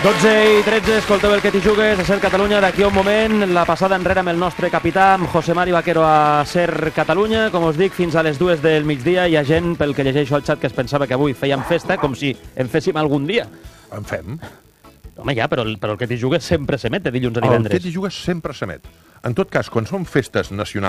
12:13, escolteu el que t'hi jugues a Ser Catalunya. D'aquí a un moment, la passada enrere amb el nostre capità, amb José Mari Vaquero a Ser Catalunya. Com us dic, fins a les 2 del migdia. Hi ha gent, pel que llegeixo al xat, que es pensava que avui fèiem festa, com si en féssim algun dia. En fem. Home, ja, però el que t'hi jugues sempre s'emet de dilluns a divendres. El que t'hi jugues sempre s'emet. En tot cas, quan són festes nacionals